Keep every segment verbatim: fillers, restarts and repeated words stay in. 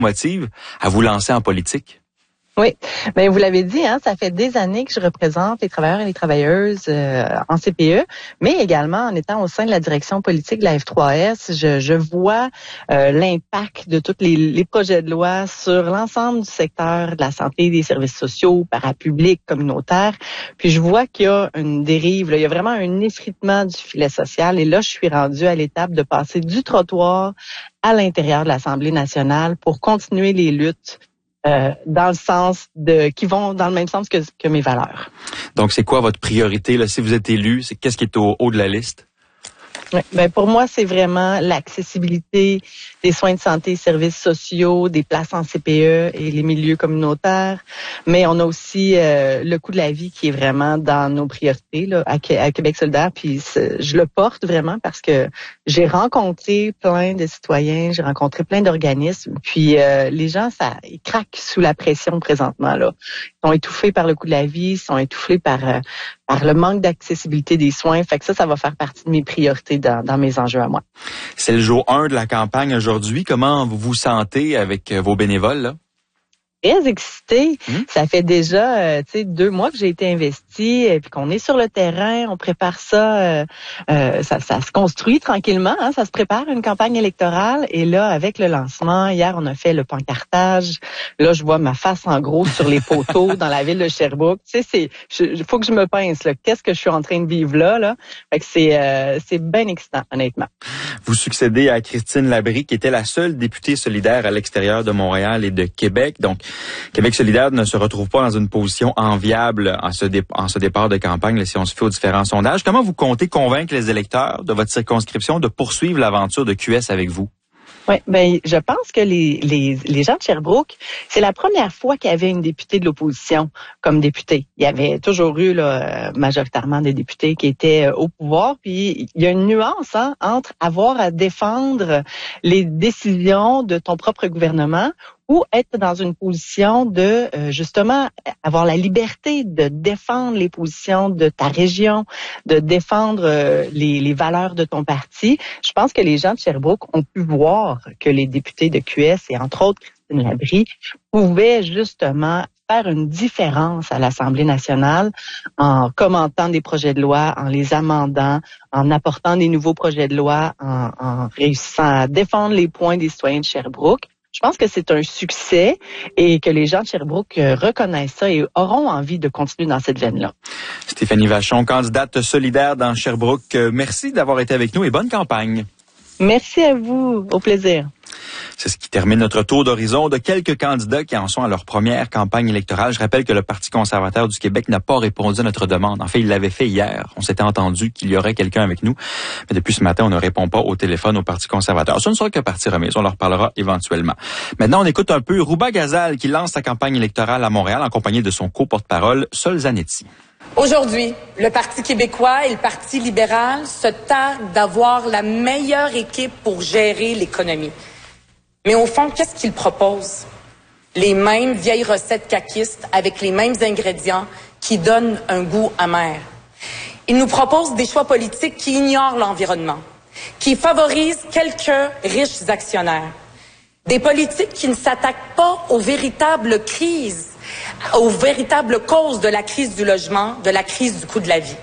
motive à vous lancer en politique? Oui, mais vous l'avez dit, hein, ça fait des années que je représente les travailleurs et les travailleuses euh, en C P E, mais également en étant au sein de la direction politique de la F trois S, je, je vois euh, l'impact de tous les, les projets de loi sur l'ensemble du secteur de la santé, des services sociaux, parapublics, communautaires. Puis je vois qu'il y a une dérive, là, il y a vraiment un effritement du filet social. Et là, je suis rendue à l'étape de passer du trottoir à l'intérieur de l'Assemblée nationale pour continuer les luttes Euh, dans le sens de qui vont dans le même sens que, que mes valeurs. Donc, c'est quoi votre priorité là, si vous êtes élu? C'est qu'est-ce qui est au haut de la liste? Oui, ben pour moi, c'est vraiment l'accessibilité des soins de santé, services sociaux, des places en C P E et les milieux communautaires. Mais on a aussi euh, le coût de la vie qui est vraiment dans nos priorités là, à, à Québec solidaire. Puis je le porte vraiment parce que j'ai rencontré plein de citoyens, j'ai rencontré plein d'organismes. Puis euh, les gens, ça, ils craquent sous la pression présentement là. Ils sont étouffés par le coût de la vie, ils sont étouffés par euh, par le manque d'accessibilité des soins. Fait que ça, ça va faire partie de mes priorités dans, dans mes enjeux à moi. C'est le jour un de la campagne aujourd'hui. Comment vous vous sentez avec vos bénévoles, là? Très excitée. Mmh. Ça fait déjà euh, tu sais deux mois que j'ai été investie et puis qu'on est sur le terrain, on prépare ça, euh, euh, ça, ça se construit tranquillement, hein, ça se prépare une campagne électorale et là avec le lancement, hier on a fait le pancartage. Là je vois ma face en gros sur les poteaux dans la ville de Sherbrooke. Tu sais c'est il faut que je me pince là, qu'est-ce que je suis en train de vivre là là. Fait que c'est euh, c'est bien excitant honnêtement. Vous succédez à Christine Labrie qui était la seule députée solidaire à l'extérieur de Montréal et de Québec. Donc Québec solidaire ne se retrouve pas dans une position enviable en ce, dé- en ce départ de campagne, là, si on se fait aux différents sondages. Comment vous comptez convaincre les électeurs de votre circonscription de poursuivre l'aventure de Q S avec vous? Oui, ben je pense que les, les, les gens de Sherbrooke, c'est la première fois qu'il y avait une députée de l'opposition comme députée. Il y avait toujours eu là, majoritairement des députés qui étaient au pouvoir. Puis il y a une nuance hein, entre avoir à défendre les décisions de ton propre gouvernement ou être dans une position de, euh, justement, avoir la liberté de défendre les positions de ta région, de défendre euh, les, les valeurs de ton parti. Je pense que les gens de Sherbrooke ont pu voir que les députés de Q S et entre autres Christine Labrie pouvaient justement faire une différence à l'Assemblée nationale en commentant des projets de loi, en les amendant, en apportant des nouveaux projets de loi, en, en réussissant à défendre les points des citoyens de Sherbrooke. Je pense que c'est un succès et que les gens de Sherbrooke reconnaissent ça et auront envie de continuer dans cette veine-là. Stéphanie Vachon, candidate solidaire dans Sherbrooke, merci d'avoir été avec nous et bonne campagne. Merci à vous. Au plaisir. C'est ce qui termine notre tour d'horizon de quelques candidats qui en sont à leur première campagne électorale. Je rappelle que le Parti conservateur du Québec n'a pas répondu à notre demande. En fait, il l'avait fait hier. On s'était entendu qu'il y aurait quelqu'un avec nous. Mais depuis ce matin, on ne répond pas au téléphone au Parti conservateur. Ce ne sera que partie remise. On leur parlera éventuellement. Maintenant, on écoute un peu Rouba Gazal qui lance sa campagne électorale à Montréal en compagnie de son co-porte-parole, Sol Zanetti. Aujourd'hui, le Parti québécois et le Parti libéral se targuent d'avoir la meilleure équipe pour gérer l'économie. Mais au fond, qu'est-ce qu'ils proposent? Les mêmes vieilles recettes caquistes avec les mêmes ingrédients qui donnent un goût amer. Ils nous proposent des choix politiques qui ignorent l'environnement, qui favorisent quelques riches actionnaires. Des politiques qui ne s'attaquent pas aux véritables crises, aux véritables causes de la crise du logement, de la crise du coût de la vie.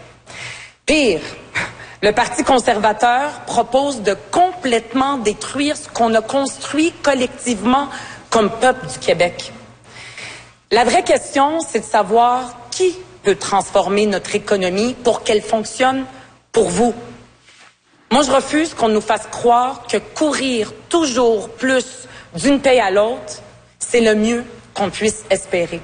Pire, le Parti conservateur propose de complètement détruire ce qu'on a construit collectivement comme peuple du Québec. La vraie question, c'est de savoir qui peut transformer notre économie pour qu'elle fonctionne pour vous. Moi, je refuse qu'on nous fasse croire que courir toujours plus d'une paye à l'autre, c'est le mieux qu'on puisse espérer.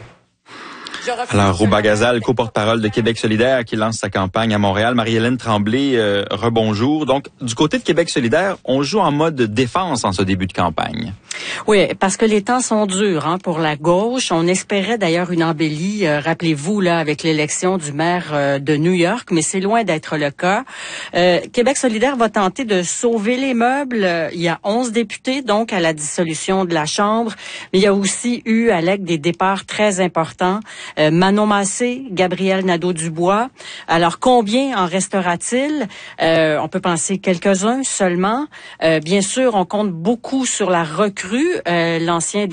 Alors, Rouba Gazal, co-porte-parole de Québec solidaire, qui lance sa campagne à Montréal. Marie-Hélène Tremblay, euh, rebonjour. Donc, du côté de Québec solidaire, on joue en mode défense en ce début de campagne. Oui, parce que les temps sont durs hein, pour la gauche. On espérait d'ailleurs une embellie, euh, rappelez-vous, là, avec l'élection du maire euh, de New York, mais c'est loin d'être le cas. Euh, Québec solidaire va tenter de sauver les meubles. Il y a onze députés, donc, à la dissolution de la Chambre, mais il y a aussi eu, Alec, des départs très importants. euh, Manon Massé, Gabriel Nadeau-Dubois. Alors, combien en restera-t-il? Euh, on peut penser quelques-uns seulement. Euh, bien sûr, on compte beaucoup sur la recrue, euh, l'ancien